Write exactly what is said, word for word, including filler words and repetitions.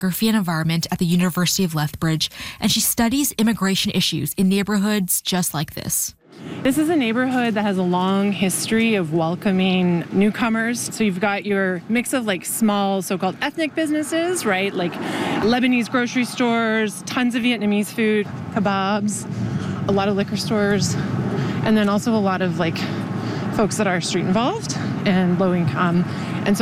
Geography and Environment at the University of Lethbridge, and she studies immigration issues in neighborhoods just like this. This is a neighborhood that has a long history of welcoming newcomers. So you've got your mix of like small so-called ethnic businesses, right? Like Lebanese grocery stores, tons of Vietnamese food, kebabs, a lot of liquor stores, and then also a lot of like folks that are street involved and low income.